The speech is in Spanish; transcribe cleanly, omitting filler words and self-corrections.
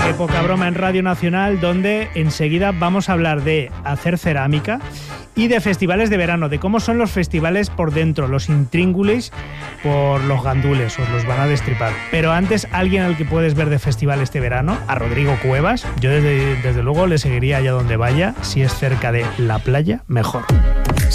Qué poca broma en Radio Nacional, donde enseguida vamos a hablar de hacer cerámica y de festivales de verano, de cómo son los festivales por dentro, los intríngulis por los gandules, os los van a destripar. Pero antes, alguien al que puedes ver de festival este verano, a Rodrigo Cuevas. Yo desde luego le seguiría allá donde vaya, si es cerca de la playa, mejor.